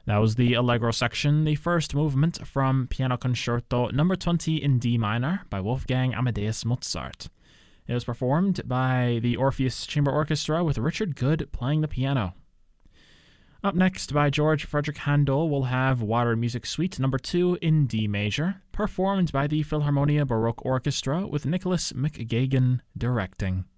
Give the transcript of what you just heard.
That was the Allegro section, the first movement from Piano Concerto Number 20 in D minor by Wolfgang Amadeus Mozart. It was performed by the Orpheus Chamber Orchestra with Richard Good playing the piano. Up next, by George Frederick Handel, we'll have Water Music Suite Number 2 in D major, performed by the Philharmonia Baroque Orchestra with Nicholas McGagan directing.